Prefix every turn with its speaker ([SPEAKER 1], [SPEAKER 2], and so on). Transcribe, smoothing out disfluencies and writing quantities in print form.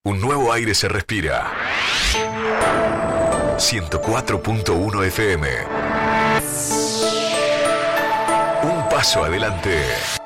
[SPEAKER 1] Un nuevo aire se respira. 104.1 FM. Un paso adelante.